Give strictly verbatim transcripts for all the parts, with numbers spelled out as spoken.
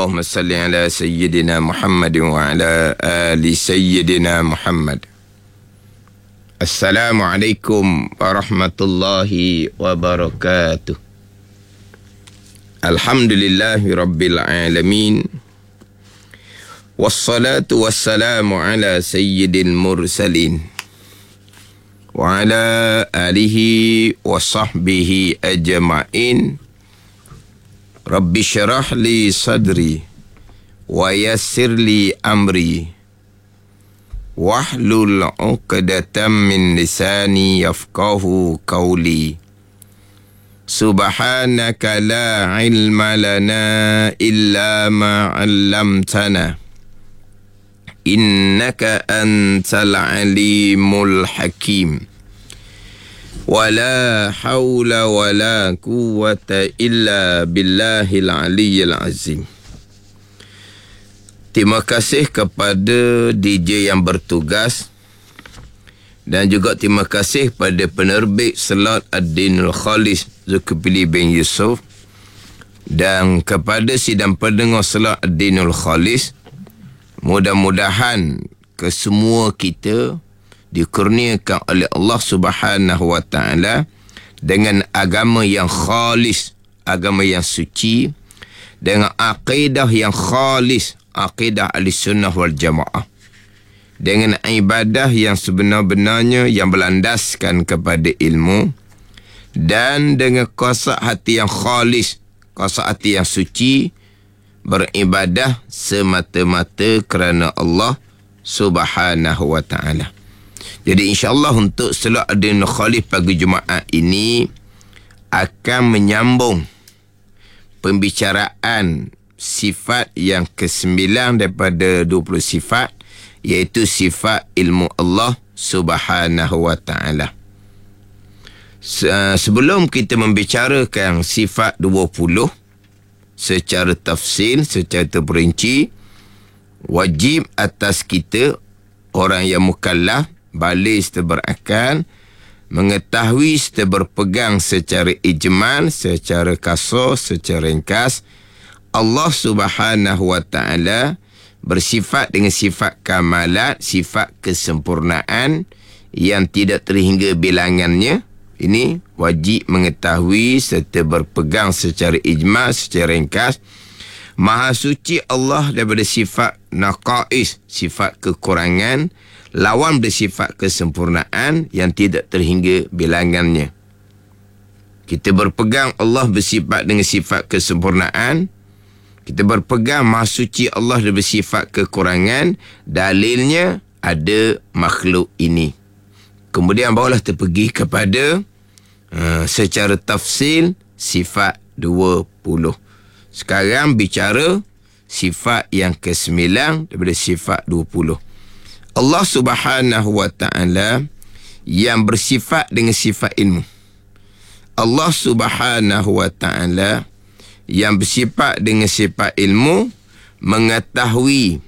Allahumma salli ala Sayyidina Muhammad wa ala ali Sayyidina Muhammad. Assalamualaikum warahmatullahi wabarakatuh. Alhamdulillahi rabbil alamin. Wassalatu wassalamu ala sayyidil mursalin wa ala alihi wa sahbihi ajma'in. Rabbi syarah li sadri wa yassir li amri wahlul 'uqdatam min lisani yafqahu qawli. Subhanaka la ilma lana illa ma 'allamtana innaka antal alimul hakim. Wala hawla wala quwwata illa billahil aliyyil azim. Terima kasih kepada D J yang bertugas dan juga terima kasih pada penerbit Salat Ad-Dinul Khalis Zulkifli bin Yusuf dan kepada sidang pendengar Salat Ad-Dinul Khalis. Mudah-mudahan kesemua kita dikurniakan oleh Allah Subhanahu wa taala dengan agama yang khalis, agama yang suci, dengan akidah yang khalis, akidah Ahlussunnah wal Jamaah, dengan ibadah yang sebenar-benarnya yang berlandaskan kepada ilmu, dan dengan kuasa hati yang khalis, kuasa hati yang suci, beribadah semata-mata kerana Allah Subhanahu wa taala. Jadi insya-Allah untuk Salat Ad-Dinul Khalis pagi Jumaat ini akan menyambung pembicaraan sifat yang kesembilan daripada dua puluh sifat, iaitu sifat ilmu Allah Subhanahu wa taala. Sebelum kita membicarakan sifat dua puluh secara tafsil, secara terperinci, wajib atas kita orang yang mukallaf, balik serta berakal, mengetahui serta berpegang secara ijmal, secara kasar, secara ringkas, Allah Subhanahu wa taala bersifat dengan sifat kamalat, sifat kesempurnaan yang tidak terhingga bilangannya. Ini wajib mengetahui serta berpegang secara ijmal, secara ringkas. Maha suci Allah daripada sifat naqais, sifat kekurangan, lawan bersifat kesempurnaan yang tidak terhingga bilangannya. Kita berpegang Allah bersifat dengan sifat kesempurnaan, kita berpegang Maha suci Allah bersifat kekurangan, dalilnya ada makhluk ini. Kemudian barulah terpergi kepada uh, secara tafsil sifat dua puluh. Sekarang bicara sifat yang kesembilan daripada sifat dua puluh. Allah Subhanahu wa taala yang bersifat dengan sifat ilmu. Allah Subhanahu wa taala yang bersifat dengan sifat ilmu, mengetahui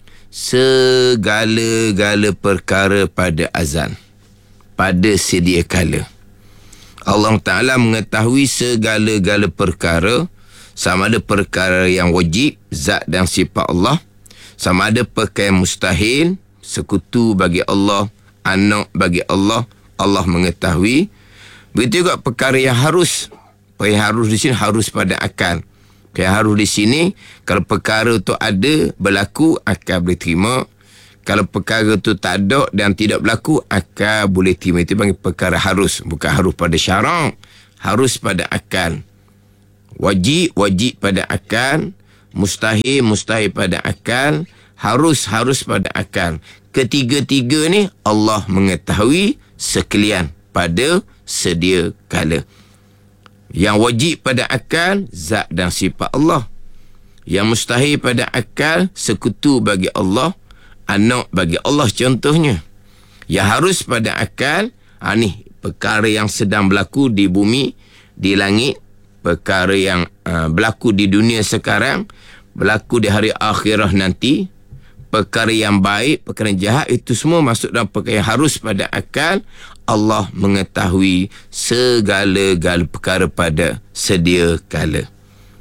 segala-gala perkara pada azal, pada sedia kala. Allah Ta'ala mengetahui segala-gala perkara, sama ada perkara yang wajib, zat dan sifat Allah, sama ada perkara yang mustahil, sekutu bagi Allah, anak bagi Allah, Allah mengetahui. Begitu juga perkara yang harus. Perkara yang harus di sini harus pada akal. Perkara yang harus di sini, kalau perkara tu ada, berlaku, akal boleh terima. Kalau perkara tu tak ada dan tidak berlaku, akal boleh terima. Itu panggil perkara harus. Bukan harus pada syarak, harus pada akal. Wajib, wajib pada akal. Mustahil, mustahil pada akal. Harus, harus pada akal. Ketiga-tiga ni Allah mengetahui sekalian pada sedia kala. Yang wajib pada akal, zat dan sifat Allah. Yang mustahil pada akal, sekutu bagi Allah, anak bagi Allah contohnya. Yang harus pada akal, ha, ni perkara yang sedang berlaku di bumi, di langit, perkara yang uh, berlaku di dunia sekarang, berlaku di hari akhirah nanti, perkara yang baik, perkara yang jahat, itu semua masuk dalam perkara yang harus pada akal. Allah mengetahui segala-gala perkara pada sedia kala.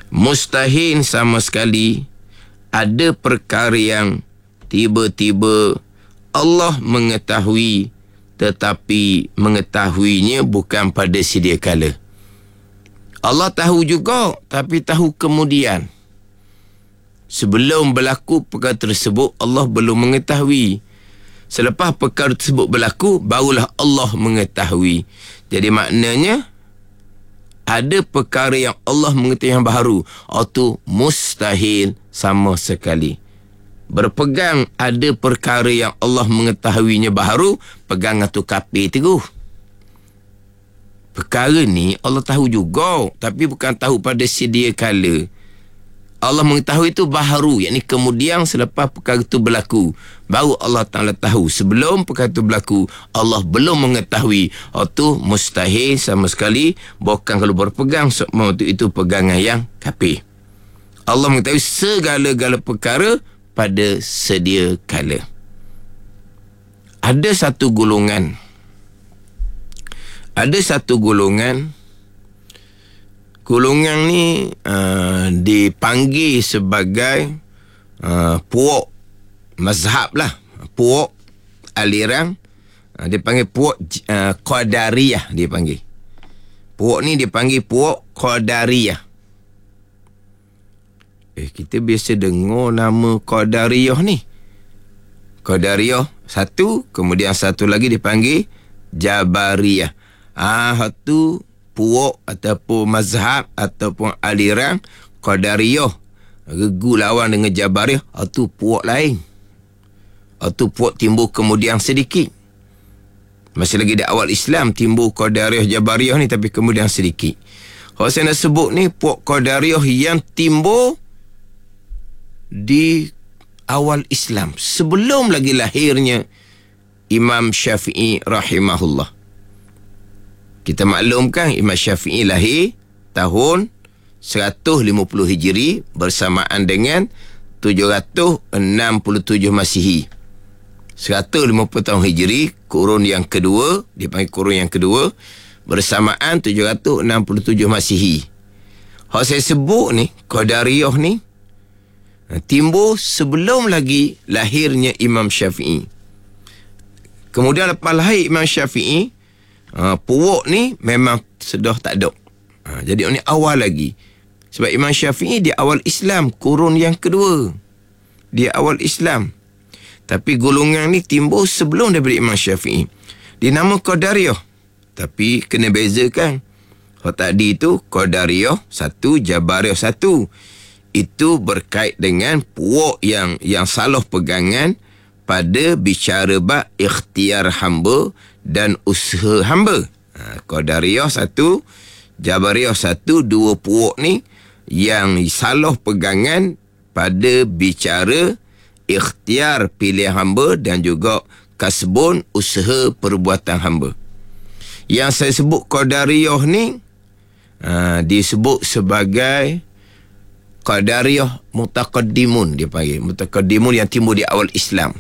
Mustahil sama sekali ada perkara yang tiba-tiba Allah mengetahui, tetapi mengetahuinya bukan pada sedia kala. Allah tahu juga, tapi tahu kemudian. Sebelum berlaku perkara tersebut, Allah belum mengetahui. Selepas perkara tersebut berlaku, barulah Allah mengetahui. Jadi maknanya, ada perkara yang Allah mengetahui yang baharu. Itu mustahil sama sekali. Berpegang ada perkara yang Allah mengetahuinya baharu, pegang atau kapir teguh. Perkara ni Allah tahu juga, tapi bukan tahu pada sedia kala. Allah mengetahui itu baharu, yakni kemudian selepas perkara itu berlaku, baru Allah Ta'ala tahu. Sebelum perkara itu berlaku, Allah belum mengetahui. Itu mustahil sama sekali, bukan kalau berpegang waktu itu pegangan yang kapir. Allah mengetahui segala-gala perkara pada sedia kala. Ada satu golongan ada satu golongan Golongan ni uh, dipanggil sebagai uh, puak mazhab lah. Puak aliran. Uh, dia panggil puak uh, Qadariyah dia panggil. Puak ni dipanggil puak Qadariyah. Eh, kita biasa dengar nama Qadariyah ni. Qadariyah satu, kemudian satu lagi dipanggil Jabariyah. Ah, tu puak ataupun mazhab ataupun aliran Qadariyah regu lawan dengan Jabariyah. Itu puak lain. Itu puak timbul kemudian sedikit. Masih lagi di awal Islam timbul Qadariyah Jabariyah ni, tapi kemudian sedikit. Kalau saya nak sebut ni puak Qadariyah yang timbul di awal Islam, sebelum lagi lahirnya Imam Syafi'i rahimahullah. Kita maklumkan Imam Syafi'i lahir tahun seratus lima puluh Hijri bersamaan dengan tujuh ratus enam puluh tujuh Masihi. seratus lima puluh tahun Hijri, kurun yang kedua, dipanggil kurun yang kedua, bersamaan tujuh ratus enam puluh tujuh Masihi. Hak saya sebut ni, Qadariyah ni, timbul sebelum lagi lahirnya Imam Syafi'i. Kemudian lepas lahir Imam Syafi'i, Uh, puak ni memang sudah tak ada. Uh, jadi ini awal lagi. Sebab Imam Syafi'i dia awal Islam, kurun yang kedua. Dia awal Islam. Tapi golongan ni timbul sebelum daripada Imam Syafi'i. Dia nama Qadariyah. Tapi kena bezakan. Kalau tadi itu Qadariyah satu, Jabariyah satu. Itu berkait dengan puak yang yang salah pegangan pada bicara bab ikhtiar hamba dan usaha hamba. Ha, Qadariyah satu, Jabariyah satu, dua puak ni yang salah pegangan pada bicara ikhtiar pilih hamba dan juga kasbun usaha perbuatan hamba. Yang saya sebut Qadariyah ni ha, disebut sebagai Qadariyah mutaqaddimun, dia panggil mutaqaddimun yang timbul di awal Islam.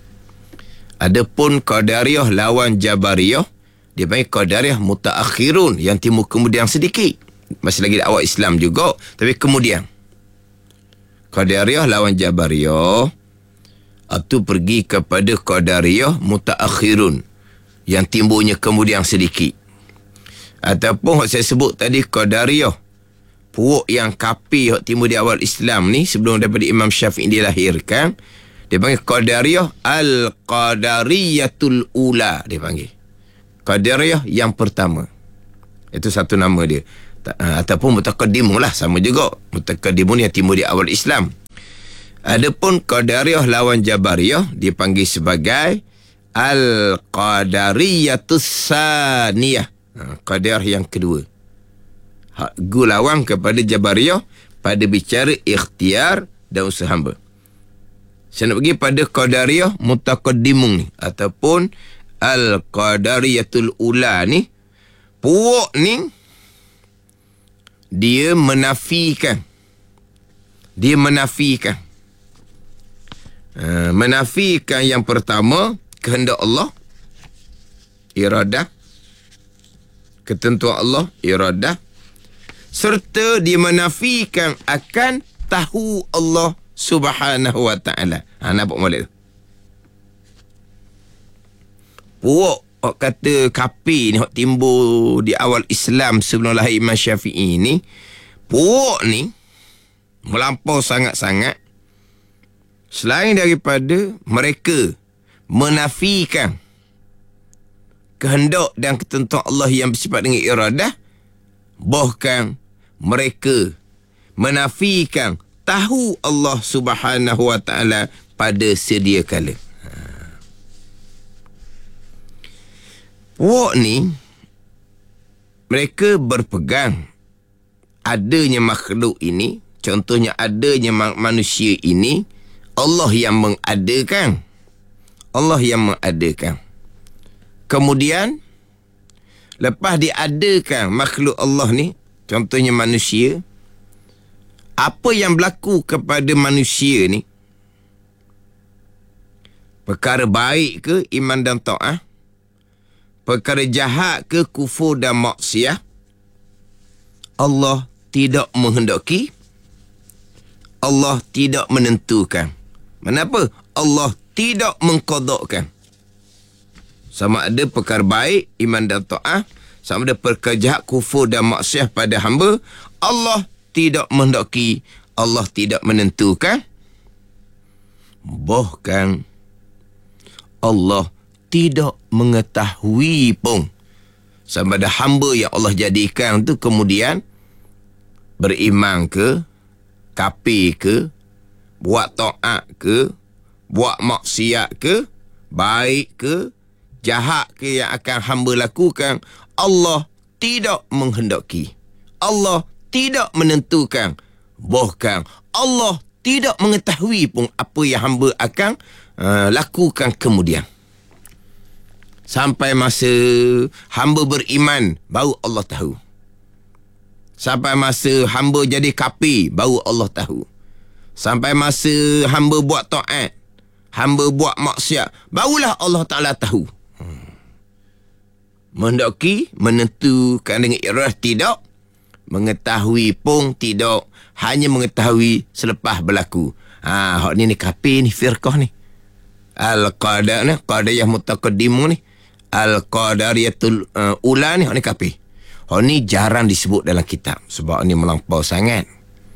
Adapun Qadariyah lawan Jabariyah, dia panggil Qadariyah mutaakhirun yang timbul kemudian sedikit. Masih lagi di awal Islam juga, tapi kemudian. Qadariyah lawan Jabariyah, itu pergi kepada Qadariyah mutaakhirun yang timbulnya kemudian sedikit. Ataupun saya sebut tadi Qadariyah, puak yang kapir yang timbul di awal Islam ni, sebelum daripada Imam Syafi'i dilahirkan, dia panggil Qadariyah Al-Qadariyatul Ula, dia panggil. Qadariyah yang pertama. Itu satu nama dia. Ataupun Mutaqaddimun lah, sama juga. Mutaqaddimun yang timbul di awal Islam. Adapun Qadariyah lawan Jabariyah, dia panggil sebagai Al-Qadariyatus Saniyah. Qadariyah yang kedua. Gu lawan kepada Jabariyah pada bicara ikhtiar dan usaha hamba. Saya nak pergi pada Qadariyah Mutaqaddimun ni, ataupun Al-Qadariyatul Ula ni. Puak ni dia menafikan dia menafikan uh, menafikan yang pertama kehendak Allah, iradah, ketentuan Allah, iradah. serta dia menafikan akan tahu Allah Subhanahu wa ta'ala. Ha, nampak molek tu? Puak orang kata kafir ni, hok timbul di awal Islam sebelum lahir Imam Syafi'i ni, puak ni melampau sangat-sangat. Selain daripada mereka menafikan kehendak dan ketentuan Allah yang bersifat dengan iradah, bahkan mereka menafikan tahu Allah Subhanahu wa ta'ala pada sedia kala. Puak ni, mereka berpegang adanya makhluk ini, contohnya adanya manusia ini, Allah yang mengadakan. Allah yang mengadakan. Kemudian, lepas diadakan makhluk Allah ni, contohnya manusia, apa yang berlaku kepada manusia ni, perkara baik ke iman dan ta'ah, perkara jahat ke kufur dan maksiat, Allah tidak menghendaki, Allah tidak menentukan. Kenapa? Allah tidak mengqadakkan. Sama ada perkara baik, iman dan ta'ah, sama ada perkara jahat, kufur dan maksiat pada hamba, Allah tidak menghendaki, Allah tidak menentukan. Bahkan Allah tidak mengetahui pun sama ada hamba yang Allah jadikan tu kemudian beriman ke, kafir ke, buat taat ke, buat maksiat ke, baik ke, jahat ke yang akan hamba lakukan, Allah tidak menghendaki, Allah tidak menentukan, bahkan Allah tidak mengetahui pun apa yang hamba akan uh, lakukan kemudian. Sampai masa hamba beriman, baru Allah tahu. Sampai masa hamba jadi kafir, baru Allah tahu. Sampai masa hamba buat taat, hamba buat maksiat, barulah Allah Ta'ala tahu. Hmm. Menghendaki, menentukan dengan iradah tidak, mengetahui pun tidak, hanya mengetahui selepas berlaku. Ha, hak ni ni kafir ni, firqah ni. Al-Qadar ni, Qadariyah Mutaqaddimun ni. Al-Qadariyatul uh, Ula ni, hak ni kafir. Hak ni jarang disebut dalam kitab sebab ni melampau sangat.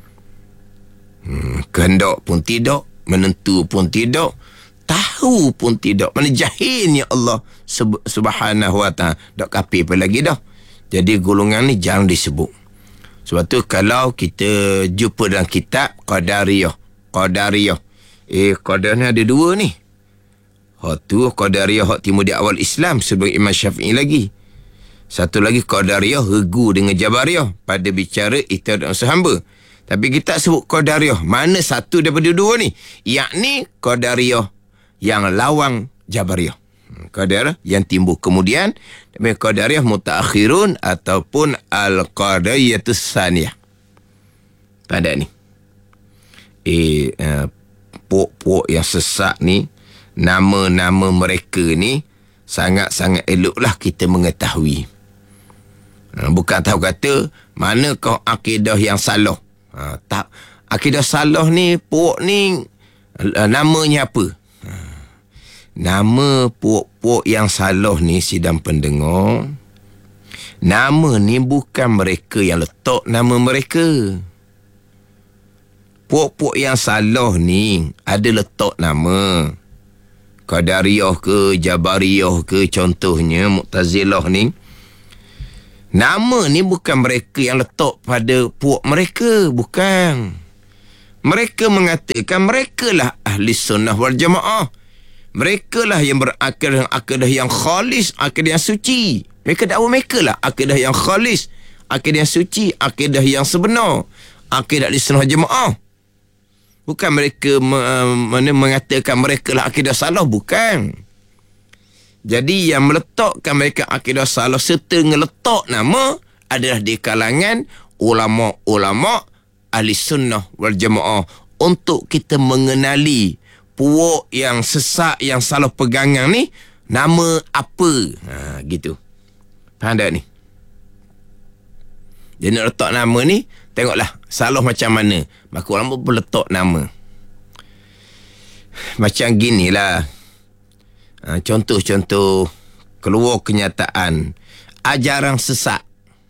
Hmm, kehendak pun tidak, menentu pun tidak, tahu pun tidak. Mana jahilnya Allah sub- Subhanahu wa ta'ala. Dak kafir apa lagi dah. Jadi golongan ni jarang disebut. Sebab tu kalau kita jumpa dalam kitab Qadariyah, Qadariyah. Eh, Qadar ni ada dua ni. Hak tu Qadariyah hak timur di awal Islam sebelum Imam Syafi'i lagi. Satu lagi Qadariyah regu dengan Jabariyah pada bicara ikhtiar dan usaha hamba. Tapi kita sebut Qadariyah, mana satu daripada dua ni? Yakni Qadariyah yang lawang Jabariyah. Qadar yang timbul kemudian, demi Qadariyah mutaakhirun ataupun Al-Qadariyatus Saniyah. Pada ni. Eh, uh, puak-puak yang sesak ni, nama-nama mereka ni sangat-sangat eloklah kita mengetahui. Bukan tahu kata manakah akidah yang salah. Ha, tak. Akidah salah ni, puak ni namanya apa? Ha, nama puak-puak yang salah ni, sidang pendengar, nama ni bukan mereka yang letak nama mereka. Puak-puak yang salah ni ada letak nama. Qadariyah ke, Jabariyah ke, contohnya Mu'tazilah ni, nama ni bukan mereka yang letak pada puak mereka, bukan. Mereka mengatakan mereka lah ahli sunnah wal jamaah. Mereka lah yang berakidah akidah yang khalis, akidah yang suci. Mereka dakwa mereka lah akidah yang khalis, akidah yang suci, akidah yang sebenar, akidah ahli sunnah wal jamaah. Bukan mereka mana mengatakan mereka lah akidah salah, bukan. Jadi yang meletakkan mereka akidah salah serta ngeletak nama adalah di kalangan ulama-ulama ahli sunnah wal jamaah, untuk kita mengenali puak yang sesak, yang salah pegangan ni nama apa. Ha, gitu. Faham tak ni? Dia nak letak nama ni, tengoklah salah macam mana. Maka ulama pun letak nama. Macam ginilah. Ha, contoh-contoh keluar kenyataan ajaran sesat.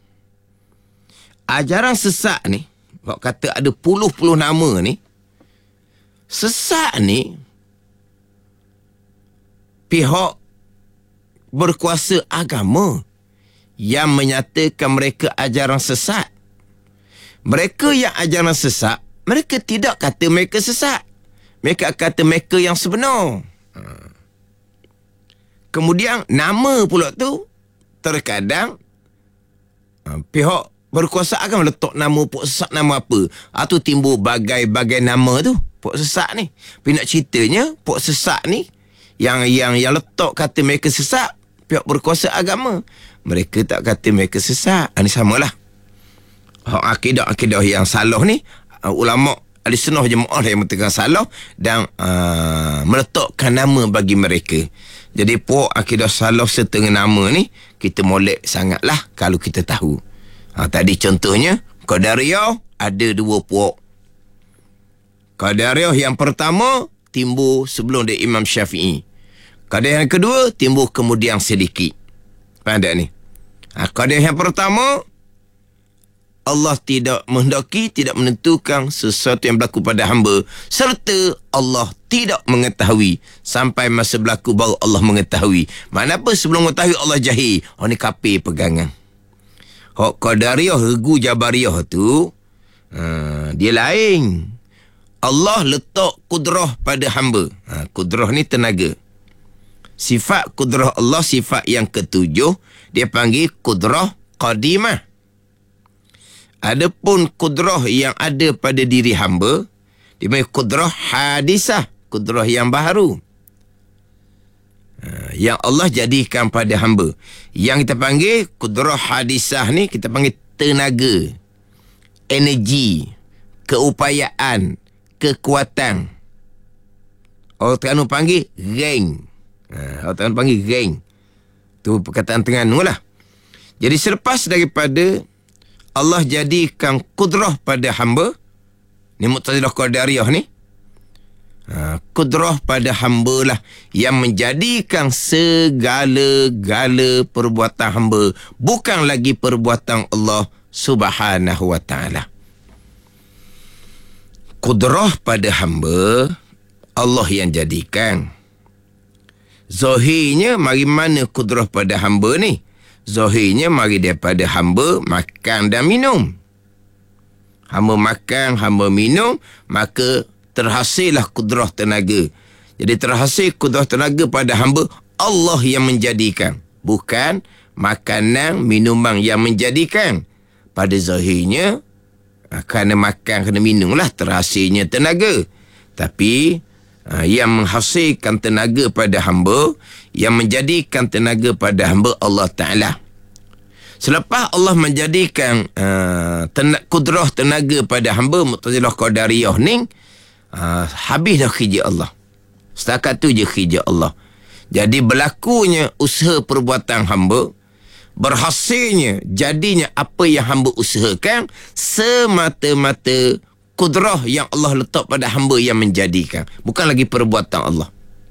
Ajaran sesat ni, kalau kata ada puluh-puluh nama ni, sesat ni pihak berkuasa agama yang menyatakan mereka ajaran sesat. Mereka yang ajaran sesat, mereka tidak kata mereka sesat. Mereka kata mereka yang sebenar. Kemudian nama pula tu terkadang pihak berkuasa agama letak nama pok sesat nama apa. Ah tu timbul bagai-bagai nama tu. Pok sesat ni. Tapi nak ceritanya pok sesat ni yang yang yang letak kata mereka sesat, pihak berkuasa agama. Mereka tak kata mereka sesat. Ini samalah. Akidah-akidah yang salah ni, uh, ulama ahli sunnah jemaah yang mengatakan salah dan uh, meletakkan nama bagi mereka. Jadi puak akidah salah setengah nama ni, kita molek sangatlah kalau kita tahu. Ha, tadi contohnya, Qadariyah ada dua puak. Qadariyah yang pertama timbul sebelum dia Imam Syafi'i. Qadariyah yang kedua timbul kemudian sedikit. Faham tak ni? Ha, Qadariyah yang pertama, Allah tidak menghendaki, tidak menentukan sesuatu yang berlaku pada hamba, serta Allah tidak mengetahui. Sampai masa berlaku baru Allah mengetahui. Mana apa sebelum mengetahui Allah jahil. Oh ni kafir pegangan. Hak Qadariyah, regu Jabariyah tu, uh, dia lain. Allah letak kudrah pada hamba. Ha, kudrah ni tenaga. Sifat kudrah Allah, sifat yang ketujuh, dia panggil kudrah qadimah. Adapun kudrah yang ada pada diri hamba, dia panggil kudrah hadisah, kudrah yang baru. Ha, yang Allah jadikan pada hamba. Yang kita panggil kudrah hadisah ni, kita panggil tenaga, energi, keupayaan, kekuatan. Orang Terengganu panggil geng. Ha, orang Terengganu panggil geng. Tu perkataan Terengganu lah. Jadi selepas daripada Allah jadikan kudrah pada hamba, ni Mu'tazilah Qadariyah ni, ha, kudrah pada hamba lah yang menjadikan segala-gala perbuatan hamba bukan lagi perbuatan Allah Subhanahu wa ta'ala. Kudrah pada hamba Allah yang jadikan. Zahirnya mari mana kudrah pada hamba ni? Zahirnya mari daripada hamba makan dan minum. Hamba makan, hamba minum, maka terhasillah kudrah tenaga. Jadi terhasil kudrah tenaga pada hamba, Allah yang menjadikan. Bukan makanan, minuman yang menjadikan. Pada zahirnya, kerana makan, kerana minum lah terhasilnya tenaga. Tapi yang menghasilkan tenaga pada hamba, yang menjadikan tenaga pada hamba Allah Ta'ala. Selepas Allah menjadikan uh, ten- kudrah tenaga pada hamba, Mu'tazilah Qadariyah ni, uh, habis dah kerja Allah. Setakat tu je kerja Allah. Jadi berlakunya usaha perbuatan hamba, berhasilnya jadinya apa yang hamba usahakan, semata-mata kudrah yang Allah letak pada hamba yang menjadikan. Bukan lagi perbuatan Allah.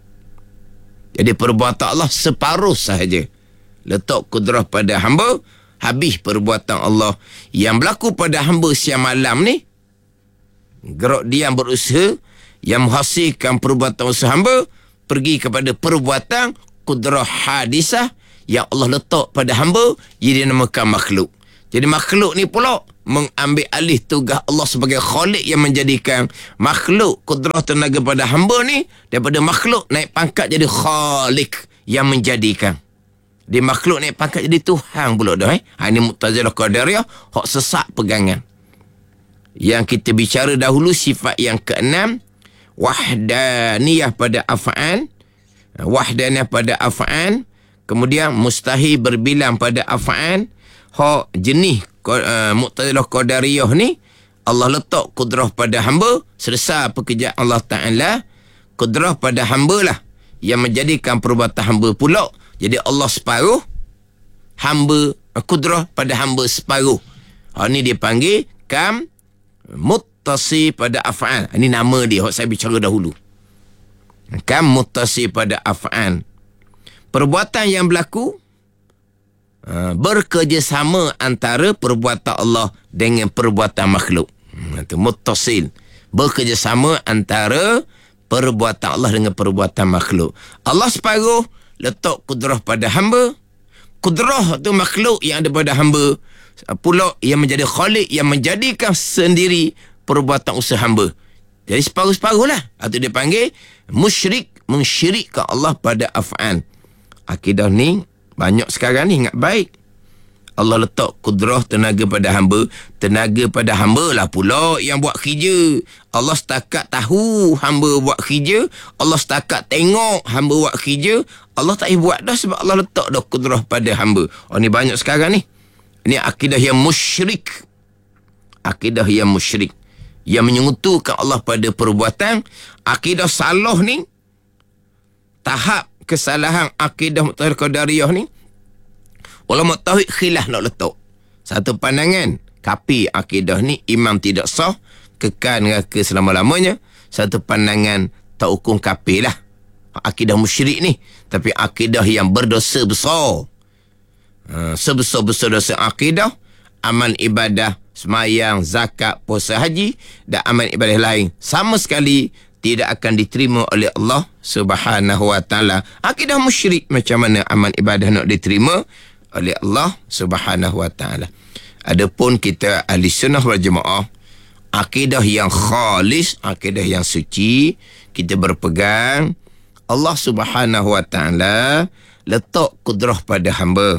Jadi perbuatan Allah separuh sahaja. Letak kudrah pada hamba, habis perbuatan Allah. Yang berlaku pada hamba siang malam ni, gerak diam berusaha, yang menghasilkan perbuatan usaha hamba, pergi kepada perbuatan kudrah hadisah yang Allah letak pada hamba, jadi dinamakan makhluk. Jadi makhluk ni pula mengambil alih tugas Allah sebagai khalik yang menjadikan makhluk kudrah tenaga pada hamba ni, daripada makhluk naik pangkat jadi khalik yang menjadikan. Dia makhluk naik pangkat jadi Tuhan pula dah. Eh? Ha, ini Mu'tazilah Qadariyah, hak sesak pegangan. Yang kita bicara dahulu sifat yang keenam, wahdaniyah pada af'al, wahdaniyah pada af'al, kemudian mustahil berbilang pada af'al. Hak jenis uh, Mu'tazilah Qadariyah ni, Allah letak kudrah pada hamba, selesai pekerjaan Allah Ta'ala, kudrah pada hamba lah yang menjadikan perbuatan hamba pula. Jadi Allah separuh, hamba, kudrah pada hamba separuh. Ha, ni dia panggil kam muttasil pada af'al. Ini nama dia, saya bicara dahulu. Kam muttasil pada af'al. Perbuatan yang berlaku uh, berkerjasama antara perbuatan Allah dengan perbuatan makhluk. Itu muttasil. Berkerjasama antara perbuatan Allah dengan perbuatan makhluk. Allah separuh letak kudrah pada hamba. Kudrah tu makhluk yang ada pada hamba. Pula yang menjadi khalik, yang menjadikan sendiri perbuatan usaha hamba. Jadi separuh-separuh lah. Itu dia panggil musyrik, mensyirikkan Allah pada af'al. Akidah ni banyak sekarang ni, ingat baik. Allah letak kudrah tenaga pada hamba. Tenaga pada hamba lah pula yang buat kerja. Allah setakat tahu hamba buat kerja. Allah setakat tengok hamba buat kerja. Allah tak boleh buat dah sebab Allah letak dah kudrah pada hamba. Oh, ni banyak sekarang ni. Ini akidah yang musyrik. Akidah yang musyrik. Yang menyentuhkan Allah pada perbuatan. Akidah salah ni, tahap kesalahan akidah Mu'tazilah Qadariyah ni, ulama tauhid khilaf nak letak. Satu pandangan, kafir akidah ni, imam tidak sah, kekal neraka selama-lamanya. Satu pandangan, tak hukum kafir lah. Akidah musyrik ni. Tapi akidah yang berdosa besar. Uh, sebesar-besar dosa akidah, amal ibadah, semayang, zakat, puasa, haji dan amal ibadah lain sama sekali tidak akan diterima oleh Allah Subhanahu wa taala. Akidah musyrik, macam mana amal ibadah nak diterima oleh Allah Subhanahu wa taala. Adapun kita ahli sunnah wal jamaah, akidah yang khalis, akidah yang suci, kita berpegang Allah Subhanahu wa taala letak kudrah pada hamba.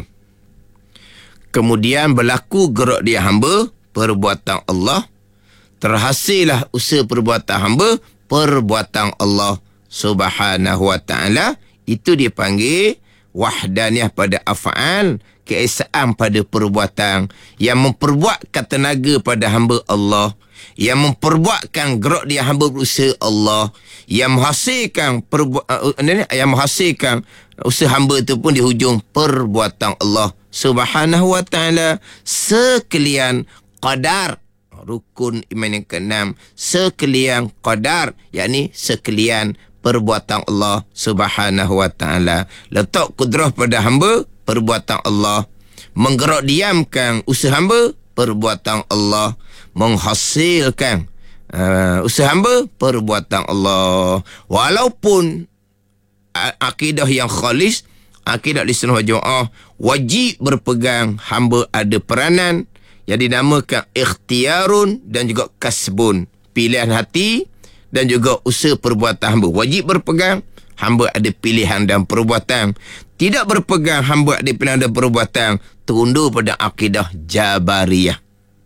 Kemudian berlaku gerak dia hamba, perbuatan Allah. Terhasillah usaha perbuatan hamba, perbuatan Allah Subhanahu wa taala. Itu dipanggil wahdaniyah pada af'al, keesaan pada perbuatan. Yang memperbuatkan tenaga pada hamba Allah. Yang memperbuatkan gerak dia hamba berusaha Allah. Yang menghasilkan perbu- uh, yang menghasilkan usaha hamba itu pun di hujung perbuatan Allah Subhanahu wa taala. Sekalian qadar, rukun iman yang keenam, sekalian qadar, yakni sekalian perbuatan Allah Subhanahu wa taala. Letak kudrah pada hamba, perbuatan Allah. Menggerak diamkan usaha hamba, perbuatan Allah. Menghasilkan uh, usaha hamba, perbuatan Allah. Walaupun akidah yang khalis, akidah Ahlussunnah wal Jamaah, wajib berpegang hamba ada peranan yang dinamakan ikhtiarun dan juga kasbun, pilihan hati dan juga usaha perbuatan hamba. Wajib berpegang hamba ada pilihan dan perbuatan. Tidak berpegang hamba ada pilihan dan perbuatan, terundur pada akidah Jabariyah.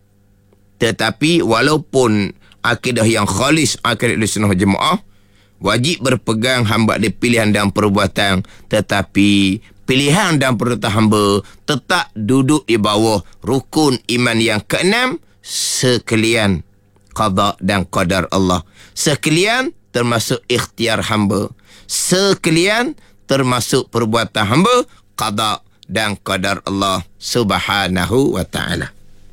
Tetapi walaupun akidah yang khalis, akidah Ahlussunnah wal Jamaah, wajib berpegang hamba ada pilihan dan perbuatan, tetapi pilihan dan perbuatan hamba tetap duduk di bawah rukun iman yang keenam, sekalian qada dan qadar Allah. Sekalian termasuk ikhtiar hamba. Sekalian termasuk perbuatan hamba, qada dan qadar Allah Subhanahu wa ta'ala.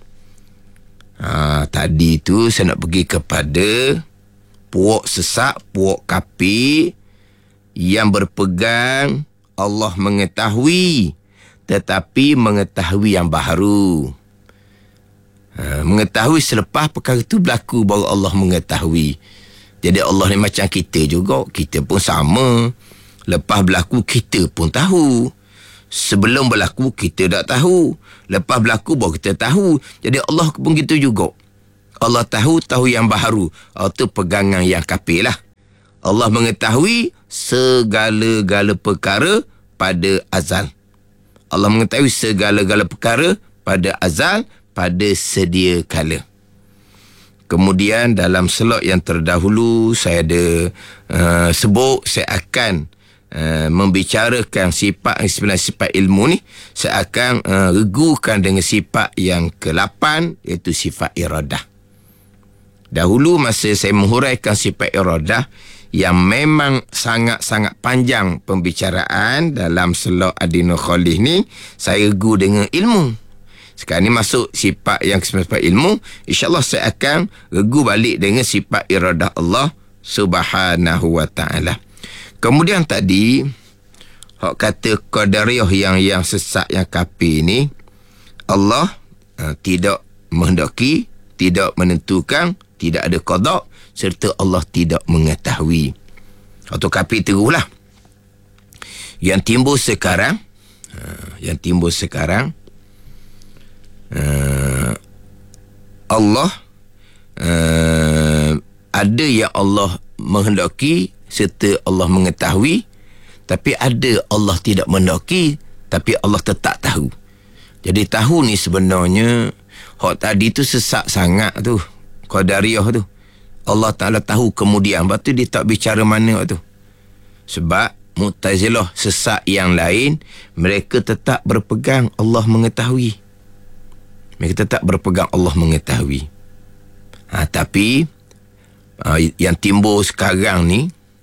Ha, tadi tu saya nak pergi kepada puak sesak, puak kafir yang berpegang Allah mengetahui, tetapi mengetahui yang baharu. Ha, mengetahui selepas perkara itu berlaku baru Allah mengetahui. Jadi Allah ni macam kita juga. Kita pun sama. Lepas berlaku kita pun tahu. Sebelum berlaku kita tak tahu. Lepas berlaku baru kita tahu. Jadi Allah pun gitu juga. Allah tahu, tahu yang baharu. Itu pegangan yang kafir lah. Allah mengetahui segala-gala perkara pada azal. Allah mengetahui segala-gala perkara pada azal, pada sedia kala. Kemudian dalam slot yang terdahulu saya ada uh, sebut, saya akan uh, membicarakan sifat, sebenarnya sifat ilmu ni saya akan uh, regukan dengan sifat yang ke lapan, iaitu sifat iradah. Dahulu masa saya menghuraikan sifat iradah yang memang sangat-sangat panjang pembicaraan dalam slot Adinul Khalih ni, saya regu dengan ilmu. Sekarang ni masuk sifat yang sifat ilmu. InsyaAllah saya akan regu balik dengan sifat iradah Allah Subhanahu wa ta'ala. Kemudian tadi hak kata qadariyah yang yang sesat, yang kafir ni, Allah uh, tidak menghendaki, tidak menentukan, tidak ada qada, serta Allah tidak mengetahui. Atau kafir teruslah. Yang timbul sekarang uh, yang timbul sekarang Uh, Allah uh, ada yang Allah menghendaki serta Allah mengetahui, tapi ada Allah tidak menghendaki tapi Allah tetap tahu. Jadi tahu ni sebenarnya hak tadi tu sesat sangat tu, qadariyah tu. Allah Ta'ala tahu kemudian, lepas tu dia tak bicara mana tu. Sebab Mu'tazilah sesat yang lain, mereka tetap berpegang Allah mengetahui. Mereka tetap berpegang Allah mengetahui. Ha, tapi uh, yang timbul sekarang ni,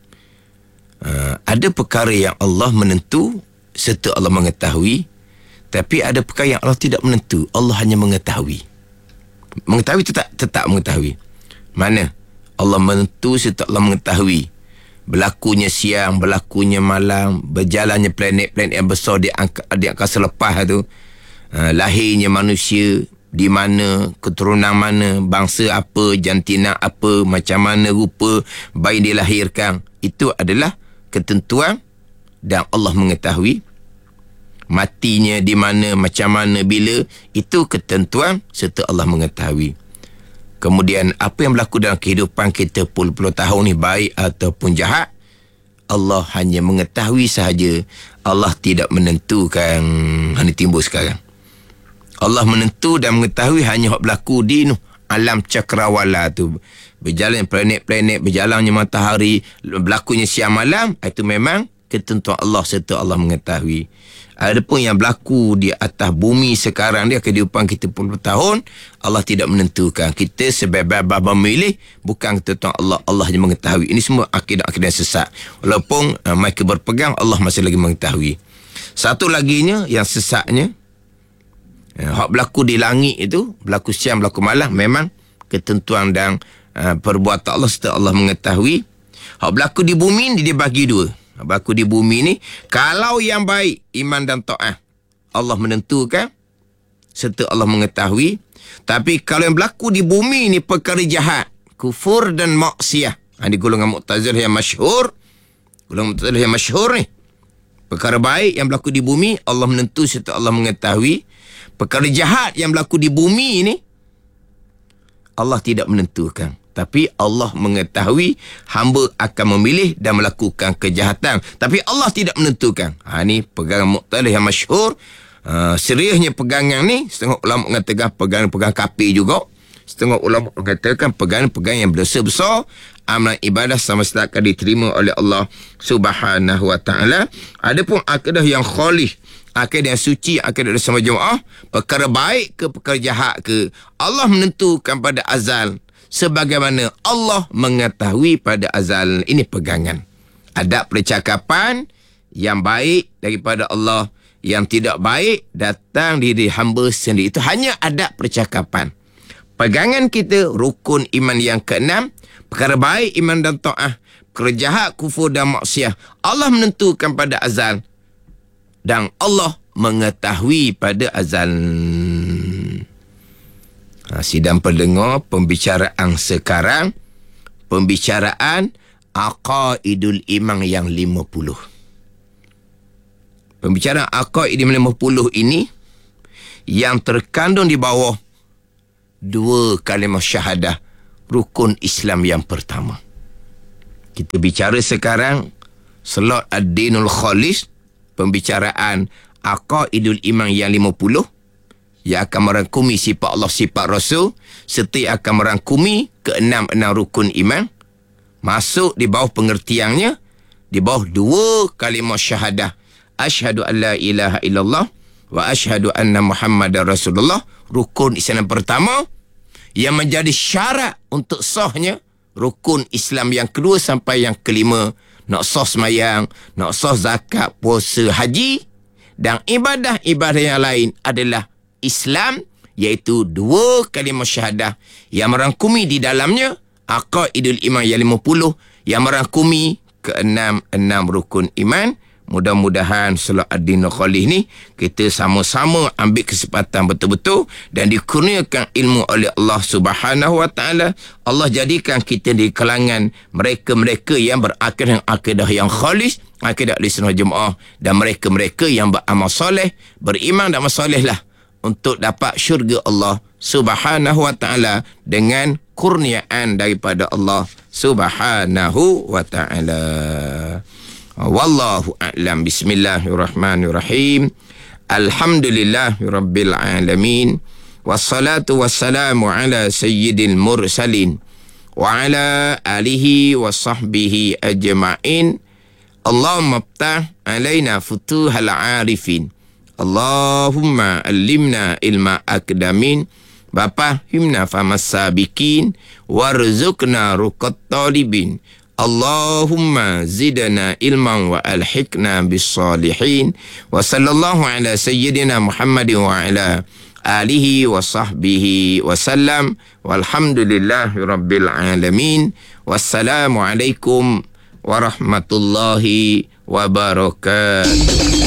uh, ada perkara yang Allah menentu serta Allah mengetahui, tapi ada perkara yang Allah tidak menentu, Allah hanya mengetahui. Mengetahui tetap tetap mengetahui. Mana? Allah menentu serta Allah mengetahui. Berlakunya siang, berlakunya malam, berjalannya planet-planet yang besar di, angka, di angkasa lepas tu. Uh, lahirnya manusia di mana, keturunan mana, bangsa apa, jantina apa, macam mana rupa bayi dilahirkan, itu adalah ketentuan dan Allah mengetahui. Matinya di mana, macam mana, bila, itu ketentuan serta Allah mengetahui. Kemudian apa yang berlaku dalam kehidupan kita puluh-puluh tahun ni, baik ataupun jahat, Allah hanya mengetahui sahaja. Allah tidak menentukan. Hanya timbul sekarang. Allah menentu dan mengetahui hanya hak berlaku di no, alam cakrawala tu. Berjalan planet-planet, berjalannya matahari, berlakunya siang malam, itu memang ketentuan Allah serta Allah mengetahui. Adapun yang berlaku di atas bumi sekarang dia, kehidupan kita puluh tahun, Allah tidak menentukan. Kita sebebas-bebas memilih, bukan ketentuan Allah, Allah hanya mengetahui. Ini semua akidah-akidah sesat. Walaupun uh, mereka berpegang Allah masih lagi mengetahui. Satu laginya yang sesatnya, hak berlaku di langit itu, berlaku siang, berlaku malam, memang ketentuan dan uh, perbuatan Allah serta Allah mengetahui. Hak berlaku di bumi ni dia bagi dua. Hak berlaku di bumi ni, kalau yang baik, iman dan ta'ah, Allah menentukan serta Allah mengetahui. Tapi kalau yang berlaku di bumi ni perkara jahat, kufur dan maksiyah, ha, di golongan Mu'tazilah yang masyhur, golongan Mu'tazilah yang masyhur ni, perkara baik yang berlaku di bumi, Allah menentu serta Allah mengetahui. Perkara jahat yang berlaku di bumi ini, Allah tidak menentukan, tapi Allah mengetahui. Hamba akan memilih dan melakukan kejahatan, tapi Allah tidak menentukan. Ha, ni pegangan Mu'tazilah yang masyhur. Uh, seriusnya pegangan ni, setengah ulama mengatakan pegangan-pegangan kafir juga. Setengah ulama mengatakan pegangan-pegangan yang berdosa besar. Amalan ibadah sama sekali akan diterima oleh Allah Subhanahu wa ta'ala. Adapun akidah yang khalih, akidah yang suci, akidah bersama jemaah, perkara baik ke perkara jahat ke, Allah menentukan pada azal sebagaimana Allah mengetahui pada azal. Ini pegangan. Adab percakapan yang baik daripada Allah, yang tidak baik datang dari hamba sendiri. Itu hanya adab percakapan. Pegangan kita rukun iman yang keenam, perkara baik iman dan ta'ah, perkara jahat kufur dan maksiyah, Allah menentukan pada azal dan Allah mengetahui pada azal. Ha, sidang pendengar, pembicaraan sekarang, pembicaraan aqaidul iman yang lima puluh. Pembicaraan aqaid yang lima puluh ini yang terkandung di bawah dua kalimah syahadah, rukun Islam yang pertama. Kita bicara sekarang slot ad-dinul khalis, pembicaraan aqaidul iman yang lima puluh, yang akan merangkumi sifat Allah, sifat Rasul, serta akan merangkumi keenam-enam rukun iman, masuk di bawah pengertiannya, di bawah dua kalimah syahadah, asyhadu an la ilaha illallah wa asyhadu anna Muhammadar Rasulullah. Rukun Islam pertama yang menjadi syarat untuk sahnya rukun Islam yang kedua sampai yang kelima. Nak sah semayang, nak sah zakat, puasa, haji dan ibadah-ibadah yang lain adalah Islam, iaitu dua kalimah syahadah yang merangkumi di dalamnya aqaidul iman yang lima puluh, yang merangkumi keenam enam rukun iman. Mudah-mudahan Salat Ad-Din Khalih ni kita sama-sama ambil kesempatan betul-betul dan dikurniakan ilmu oleh Allah Subhanahu Wa Taala. Allah jadikan kita di kalangan mereka-mereka yang berakidah akidah yang khalis, akidah Ahlussunnah Jemaah, dan mereka-mereka yang beramal soleh, beriman dan amal soleh lah untuk dapat syurga Allah Subhanahu Wa Taala dengan kurniaan daripada Allah Subhanahu Wa Taala. Wallahu a'lam. Bismillahirrahmanirrahim. Alhamdulillahirabbil alamin. Wassalatu wassalamu ala sayyidil mursalin wa ala alihi wa sahbihi ajma'in. Allahumma iftah alaina futuhal arifin. Allahumma allimna ilma akdamin. Bapa himna famas sabiqin warzuqna ruqat talibin. Allahumma zidna ilman wa alhiqna bis salihin. Wa sallallahu ala sayyidina Muhammadin wa ala alihi wa sahbihi wa sallam. Walhamdulillahi rabbil alamin. Wassalamu alaikum warahmatullahi wabarakatuh.